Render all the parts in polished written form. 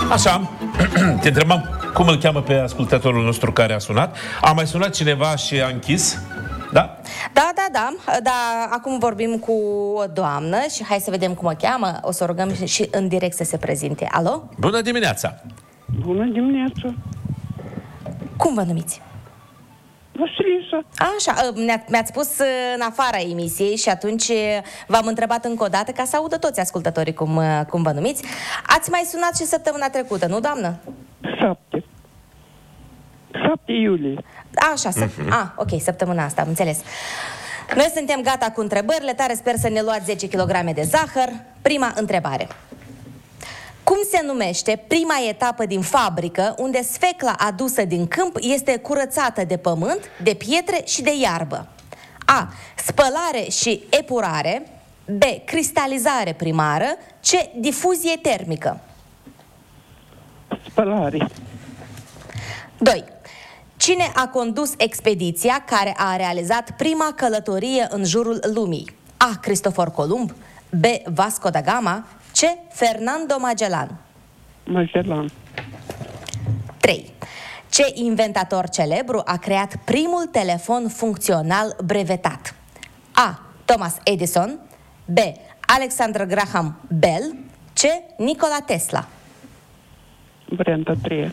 Așa, te întrebam cum îl cheamă pe ascultătorul nostru care a sunat. A mai sunat cineva și a închis? Da? Da. Dar acum vorbim cu o doamnă și hai să vedem cum o cheamă. O să o rugăm și în direct să se prezinte. Alo? Bună dimineața! Bună dimineața! Cum vă numiți? Vasilisa. Așa, mi-ați spus în afara emisiei și atunci v-am întrebat încă o dată ca să audă toți ascultătorii cum vă numiți. Ați mai sunat și săptămâna trecută, nu, doamnă? 7 iulie. Așa, ok, săptămâna asta, am înțeles. Noi suntem gata cu întrebările, tare sper să ne luați 10 kg de zahăr. Prima întrebare. Cum se numește prima etapă din fabrică unde sfecla adusă din câmp este curățată de pământ, de pietre și de iarbă? A. Spălare și epurare. B. Cristalizare primară. C. Difuzie termică. Spălare. 2. Cine a condus expediția care a realizat prima călătorie în jurul lumii? A. Cristofor Columb. B. Vasco da Gama. C. Fernando Magellan. Magellan. 3. Ce inventator celebru a creat primul telefon funcțional brevetat? A. Thomas Edison. B. Alexander Graham Bell. C. Nikola Tesla. Varianta 3.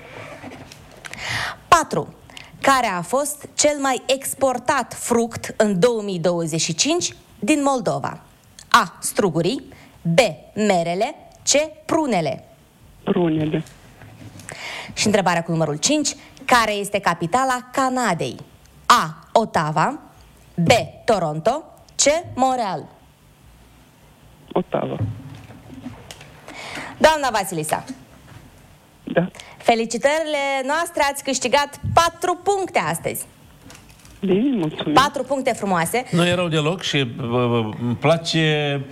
4. Care a fost cel mai exportat fruct în 2025 din Moldova? A. Strugurii. B. Merele. C. Prunele. Prunele. Și întrebarea cu numărul 5. Care este capitala Canadei? A. Ottawa. B. Toronto. C. Montreal. Ottawa. Doamna Vasilisa, Da. felicitările noastre, ați câștigat 4 puncte astăzi. Bine, mulțumim. 4 puncte frumoase. Nu e rău deloc și îmi place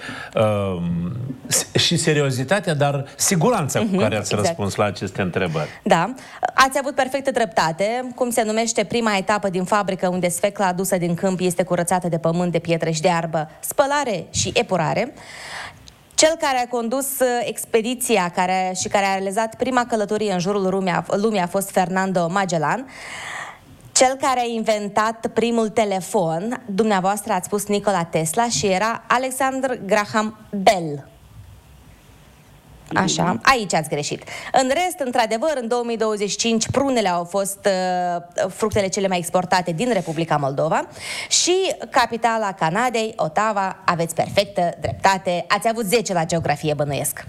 și seriozitatea, dar siguranța cu care ați răspuns la aceste întrebări. Da, ați avut perfectă dreptate. Cum se numește prima etapă din fabrică unde sfecla adusă din câmp este curățată de pământ, de pietre și de iarbă? Spălare și epurare. Cel care a condus expediția care a realizat prima călătorie în jurul lumii a fost Fernando Magellan. Cel care a inventat primul telefon, dumneavoastră ați spus Nikola Tesla și era Alexander Graham Bell. Așa, aici ați greșit. În rest, într-adevăr, în 2025 prunele au fost fructele cele mai exportate din Republica Moldova și capitala Canadei, Ottawa, aveți perfectă dreptate. Ați avut 10 la geografie, bănuiesc.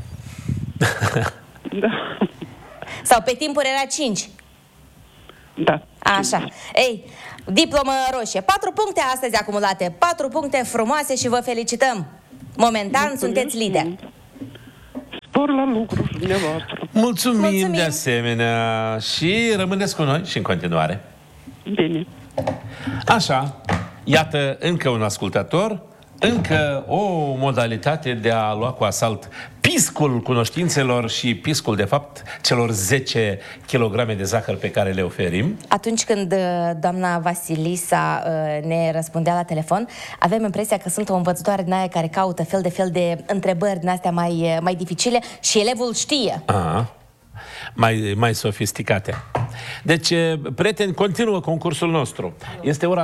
Da. Sau pe timpuri era 5. Da. Așa. Ei, diplomă roșie. 4 puncte astăzi acumulate. 4 puncte frumoase și vă felicităm. Momentan sunteți lider. Spor la lucru dumneavoastră. Mulțumim de asemenea și rămâneți cu noi și în continuare. Bine. Așa, iată încă un ascultător, încă o modalitate de a lua cu asalt piscul cunoștințelor și piscul, de fapt, celor 10 kg de zahăr pe care le oferim. Atunci când doamna Vasilisa ne răspundea la telefon, avem impresia că sunt o învățătoare din aia care caută fel de întrebări din astea mai dificile și elevul știe. Mai sofisticate. Deci, prieteni, continuă concursul nostru. Este ora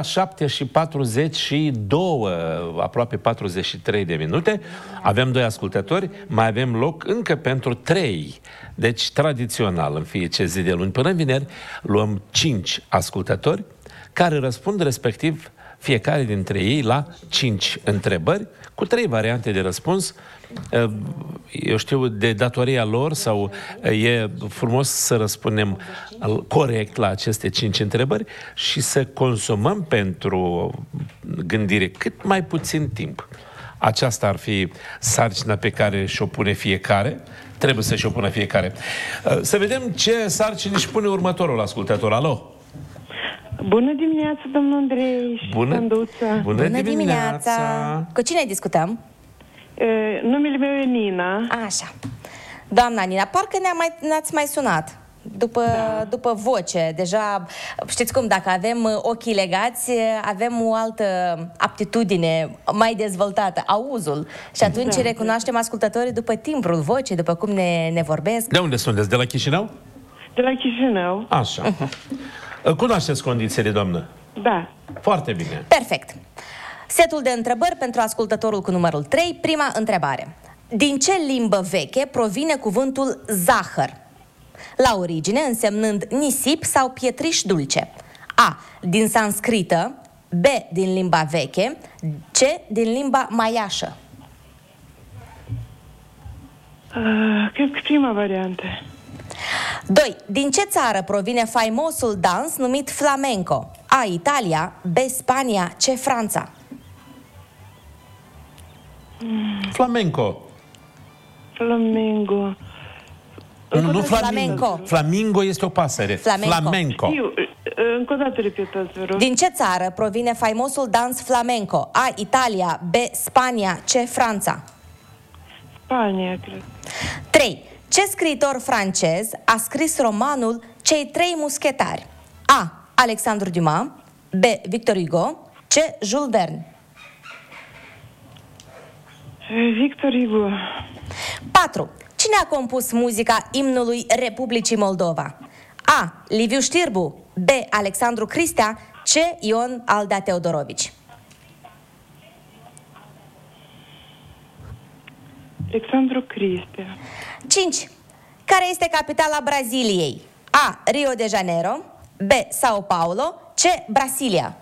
7:42, aproape 43 de minute. Avem 2 ascultători, mai avem loc încă pentru 3. Deci, tradițional, în fiecare zi de luni până vineri, luăm 5 ascultători care răspund respectiv fiecare dintre ei la 5 întrebări cu 3 variante de răspuns. Eu știu, de datoria lor sau e frumos să răspundem corect la aceste 5 întrebări și să consumăm pentru gândire cât mai puțin timp. Aceasta ar fi sarcina pe care și-o pune fiecare. Trebuie să și-o pună fiecare. Să vedem ce sarcini își pune următorul ascultător. Alo! Bună dimineața, domnul Andrei și Sanduța. Bună dimineața! Cu cine discutăm? Numele meu e Nina. Așa. Doamna Nina, parcă ne-ați mai sunat. după voce. Deja, știți cum, dacă avem ochii legați, avem o altă aptitudine mai dezvoltată, auzul. Și atunci recunoaștem ascultătorii după timbrul vocii, după cum ne vorbesc. De unde sunteți? De la Chișinău? De la Chișinău. Așa. Cunoașteți condițiile, doamnă? Da. Foarte bine. Perfect. Setul de întrebări pentru ascultătorul cu numărul 3. Prima întrebare. Din ce limbă veche provine cuvântul zahăr? La origine însemnând nisip sau pietriș dulce. A. Din sanscrită. B. Din limba veche. C. Din limba maiașă. Cred că prima variantă. 2. Din ce țară provine faimosul dans numit flamenco? A. Italia. B. Spania. C. Franța. Flamenco. Flamingo. Nu Flamenco. flamingo. Flamingo este o pasăre. Flamenco. Încă o dată repetați, vă rog. Din ce țară provine faimosul dans flamenco? A. Italia. B. Spania. C. Franța. Spania, cred. 3. Ce scriitor francez a scris romanul Cei trei muschetari? A. Alexandru Dumas. B. Victor Hugo. C. Jules Verne. Victor Hugo. 4. Cine a compus muzica imnului Republicii Moldova? A. Liviu Știrbu. B. Alexandru Cristea. C. Ion Aldea Teodorovici. Alexandru Cristea. 5. Care este capitala Braziliei? A. Rio de Janeiro. B. Sao Paulo. C. Brasilia.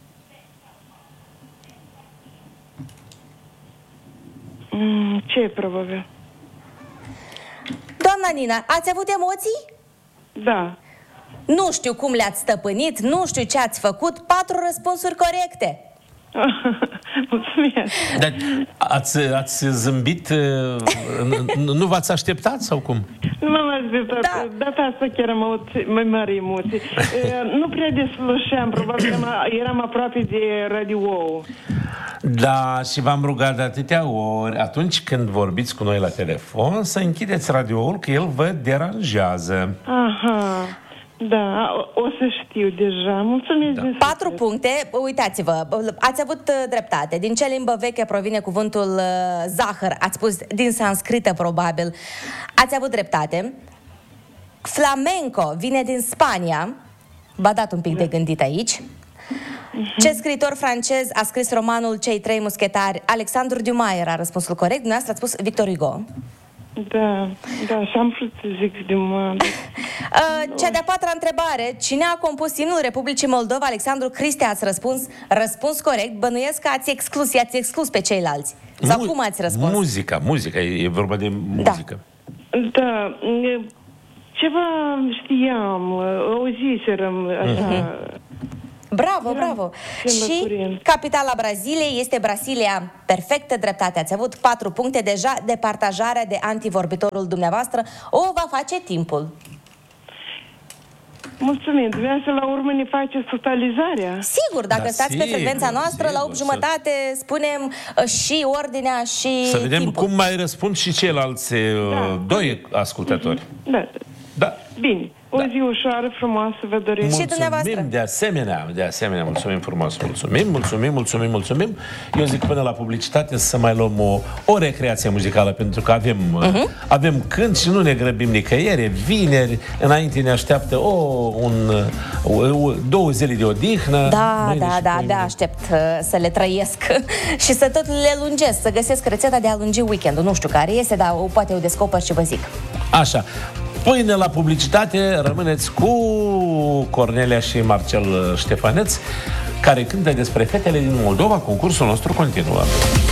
Ce, probabil? Doamna Nina, ați avut emoții? Da. Nu știu cum le-ați stăpânit, nu știu ce ați făcut. 4 răspunsuri corecte. Mulțumesc. Dar ați zâmbit? Nu v-ați așteptat sau cum? Nu m-am așteptat. Da. Data asta chiar am avut mai mari emoții. Nu prea deslușeam, probabil eram aproape de radio. Da, și v-am rugat de atâtea ori, atunci când vorbiți cu noi la telefon, să închideți radioul, că el vă deranjează. Aha. Da, o să știu deja. Mulțumesc. Da. Din 4 puncte, uitați-vă, ați avut dreptate. Din ce limbă veche provine cuvântul zahăr? Ați spus din sanscrită, probabil. Ați avut dreptate. Flamenco vine din Spania. V-a dat un pic de gândit aici. Ce scriitor francez a scris romanul Cei trei muschetari? Alexandru Dumas era răspunsul corect. Dumneavoastră ați spus Victor Hugo. Da, și am vrut să zic de mă. Cea de-a 4-a întrebare. Cine a compus imnul Republicii Moldova? Alexandru Cristea, ați răspuns corect. Bănuiesc că i-ați exclus pe ceilalți. Sau cum ați răspuns? Muzica, e vorba de muzică. Da, ceva știam, auziserăm așa. Bravo. Și capitala Braziliei este Brasilia. Perfectă dreptate. Ați avut 4 puncte deja. Departajarea de antivorbitorul dumneavoastră o va face timpul. Mulțumim. Dumneavoastră la urmă ne faceți totalizarea? Sigur, dacă stați pe frecvența noastră, la 8:30 spunem și ordinea și să vedem timpul. cum mai răspund și ceilalți 2 ascultători. Da. Bine. O zi ușoară, frumoasă, vă doresc. Și dumneavoastră. De asemenea, mulțumim frumos. Mulțumim. Eu zic până la publicitate să mai luăm o recreație muzicală, pentru că avem cânt și nu ne grăbim nicăieri. Vineri, înainte ne așteaptă 2 zile de odihnă. Da, abia aștept să le trăiesc și să tot le lungesc, să găsesc rețeta de a lungi weekendul. Nu știu care este, dar poate o descoper și vă zic. Așa. Până la publicitate, rămâneți cu Cornelia și Marcel Ștefaneț, care cântă despre fetele din Moldova. Concursul nostru continuă.